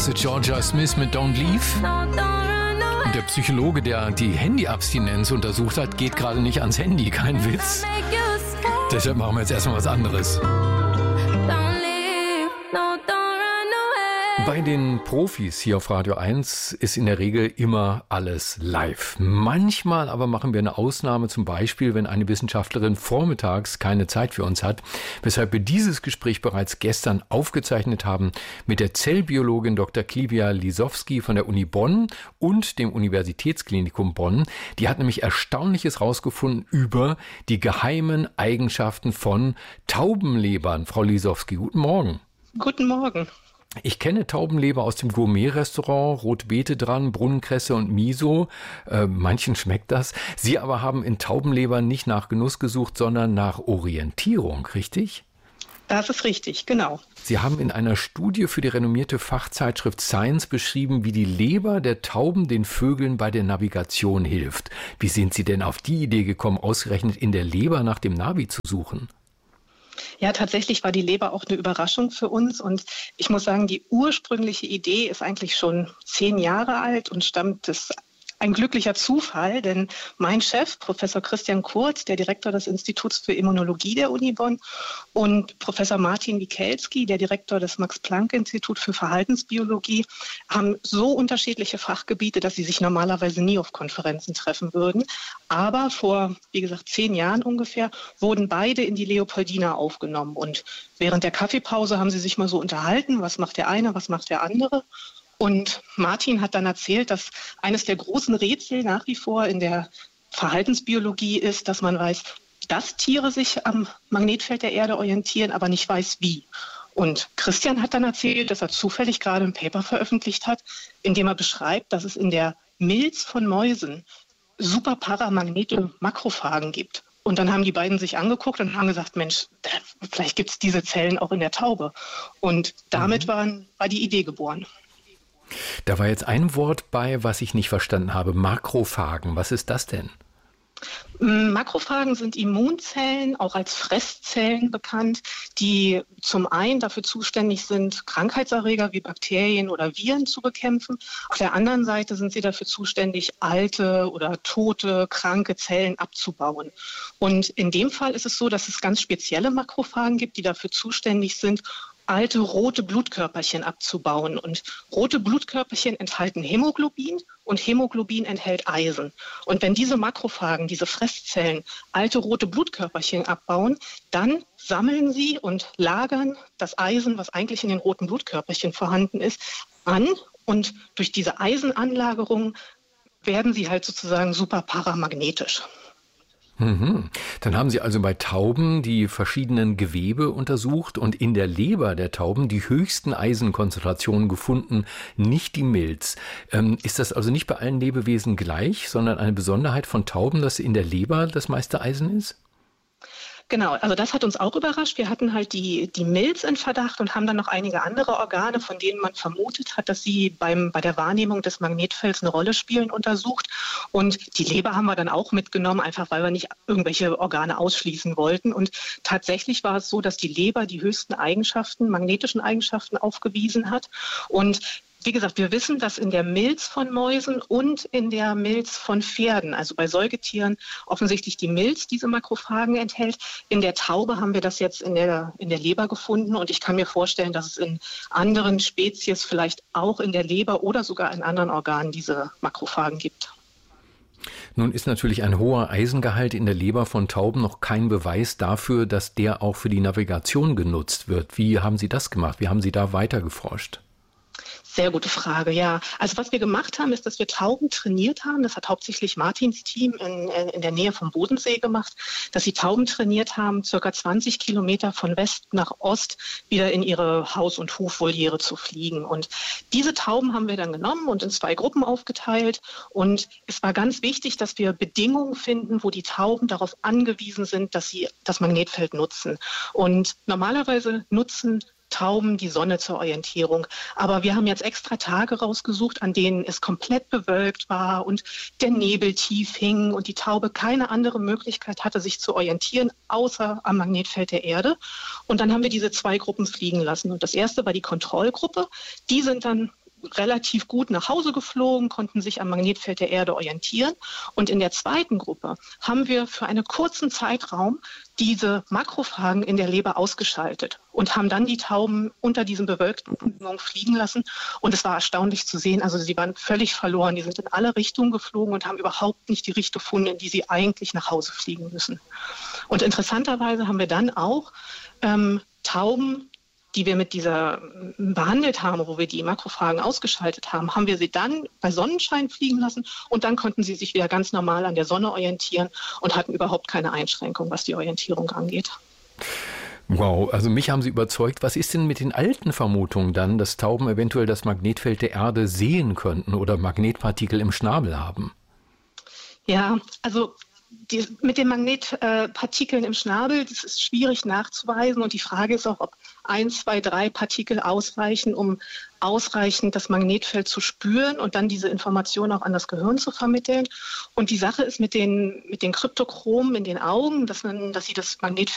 große Georgia Smith mit Don't Leave. Und der Psychologe, der die Handyabstinenz untersucht hat, geht gerade nicht ans Handy, kein Witz. Deshalb machen wir jetzt erstmal was anderes. Bei den Profis hier auf Radio 1 ist in der Regel immer alles live. Manchmal aber machen wir eine Ausnahme, zum Beispiel, wenn eine Wissenschaftlerin vormittags keine Zeit für uns hat, weshalb wir dieses Gespräch bereits gestern aufgezeichnet haben mit der Zellbiologin Dr. Klivia Lisowski von der Uni Bonn und dem Universitätsklinikum Bonn. Die hat nämlich Erstaunliches rausgefunden über die geheimen Eigenschaften von Taubenlebern. Frau Lisowski, guten Morgen. Guten Morgen. Ich kenne Taubenleber aus dem Gourmet-Restaurant, rote Beete dran, Brunnenkresse und Miso. Manchen schmeckt das. Sie aber haben in Taubenleber nicht nach Genuss gesucht, sondern nach Orientierung, richtig? Das ist richtig, genau. Sie haben in einer Studie für die renommierte Fachzeitschrift Science beschrieben, wie die Leber der Tauben den Vögeln bei der Navigation hilft. Wie sind Sie denn auf die Idee gekommen, ausgerechnet in der Leber nach dem Navi zu suchen? Ja, tatsächlich war die Leber auch eine Überraschung für uns und ich muss sagen, die ursprüngliche Idee ist eigentlich schon 10 Jahre alt und stammt ein glücklicher Zufall, denn mein Chef, Professor Christian Kurz, der Direktor des Instituts für Immunologie der Uni Bonn, und Professor Martin Wikelski, der Direktor des Max-Planck-Institut für Verhaltensbiologie, haben so unterschiedliche Fachgebiete, dass sie sich normalerweise nie auf Konferenzen treffen würden. Aber vor, wie gesagt, 10 Jahren ungefähr, wurden beide in die Leopoldina aufgenommen. Und während der Kaffeepause haben sie sich mal so unterhalten, was macht der eine, was macht der andere. Und Martin hat dann erzählt, dass eines der großen Rätsel nach wie vor in der Verhaltensbiologie ist, dass man weiß, dass Tiere sich am Magnetfeld der Erde orientieren, aber nicht weiß, wie. Und Christian hat dann erzählt, dass er zufällig gerade ein Paper veröffentlicht hat, in dem er beschreibt, dass es in der Milz von Mäusen super paramagnetische Makrophagen gibt. Und dann haben die beiden sich angeguckt und haben gesagt, Mensch, vielleicht gibt es diese Zellen auch in der Taube. Und damit war die Idee geboren. Da war jetzt ein Wort bei, was ich nicht verstanden habe. Makrophagen. Was ist das denn? Makrophagen sind Immunzellen, auch als Fresszellen bekannt, die zum einen dafür zuständig sind, Krankheitserreger wie Bakterien oder Viren zu bekämpfen. Auf der anderen Seite sind sie dafür zuständig, alte oder tote, kranke Zellen abzubauen. Und in dem Fall ist es so, dass es ganz spezielle Makrophagen gibt, die dafür zuständig sind, alte rote Blutkörperchen abzubauen. Und rote Blutkörperchen enthalten Hämoglobin und Hämoglobin enthält Eisen. Und wenn diese Makrophagen, diese Fresszellen, alte rote Blutkörperchen abbauen, dann sammeln sie und lagern das Eisen, was eigentlich in den roten Blutkörperchen vorhanden ist, an. Und durch diese Eisenanlagerung werden sie halt sozusagen super paramagnetisch. Dann haben Sie also bei Tauben die verschiedenen Gewebe untersucht und in der Leber der Tauben die höchsten Eisenkonzentrationen gefunden, nicht die Milz. Ist das also nicht bei allen Lebewesen gleich, sondern eine Besonderheit von Tauben, dass in der Leber das meiste Eisen ist? Genau, also das hat uns auch überrascht. Wir hatten halt die Milz in Verdacht und haben dann noch einige andere Organe, von denen man vermutet hat, dass sie bei der Wahrnehmung des Magnetfelds eine Rolle spielen, untersucht. Und die Leber haben wir dann auch mitgenommen, einfach weil wir nicht irgendwelche Organe ausschließen wollten. Und tatsächlich war es so, dass die Leber die höchsten Eigenschaften, magnetischen Eigenschaften aufgewiesen hat. Und wie gesagt, wir wissen, dass in der Milz von Mäusen und in der Milz von Pferden, also bei Säugetieren, offensichtlich die Milz diese Makrophagen enthält. In der Taube haben wir das jetzt in der Leber gefunden und ich kann mir vorstellen, dass es in anderen Spezies vielleicht auch in der Leber oder sogar in anderen Organen diese Makrophagen gibt. Nun ist natürlich ein hoher Eisengehalt in der Leber von Tauben noch kein Beweis dafür, dass der auch für die Navigation genutzt wird. Wie haben Sie das gemacht? Wie haben Sie da weiter geforscht? Sehr gute Frage, ja. Also was wir gemacht haben, ist, dass wir Tauben trainiert haben. Das hat hauptsächlich Martins Team in der Nähe vom Bodensee gemacht, dass sie Tauben trainiert haben, circa 20 Kilometer von West nach Ost wieder in ihre Haus- und Hofvoliere zu fliegen. Und diese Tauben haben wir dann genommen und in 2 Gruppen aufgeteilt. Und es war ganz wichtig, dass wir Bedingungen finden, wo die Tauben darauf angewiesen sind, dass sie das Magnetfeld nutzen. Und normalerweise nutzen Tauben die Sonne zur Orientierung. Aber wir haben jetzt extra Tage rausgesucht, an denen es komplett bewölkt war und der Nebel tief hing und die Taube keine andere Möglichkeit hatte, sich zu orientieren, außer am Magnetfeld der Erde. Und dann haben wir diese 2 Gruppen fliegen lassen. Und das erste war die Kontrollgruppe. Die sind dann relativ gut nach Hause geflogen, konnten sich am Magnetfeld der Erde orientieren. Und in der zweiten Gruppe haben wir für einen kurzen Zeitraum diese Makrophagen in der Leber ausgeschaltet und haben dann die Tauben unter diesen bewölkten Bedingungen fliegen lassen. Und es war erstaunlich zu sehen, also sie waren völlig verloren. Die sind in alle Richtungen geflogen und haben überhaupt nicht die Richtung gefunden, in die sie eigentlich nach Hause fliegen müssen. Und interessanterweise haben wir dann auch Tauben, die wir mit dieser behandelt haben, wo wir die Makrophagen ausgeschaltet haben, haben wir sie dann bei Sonnenschein fliegen lassen und dann konnten sie sich wieder ganz normal an der Sonne orientieren und hatten überhaupt keine Einschränkung, was die Orientierung angeht. Wow, also mich haben Sie überzeugt. Was ist denn mit den alten Vermutungen dann, dass Tauben eventuell das Magnetfeld der Erde sehen könnten oder Magnetpartikel im Schnabel haben? Ja, also mit den Magnetpartikeln im Schnabel, das ist schwierig nachzuweisen und die Frage ist auch, ob 1, 2, 3 Partikel ausreichen, um ausreichend das Magnetfeld zu spüren und dann diese Information auch an das Gehirn zu vermitteln. Und die Sache ist mit den Kryptochromen in den Augen, dass sie das Magnetfeld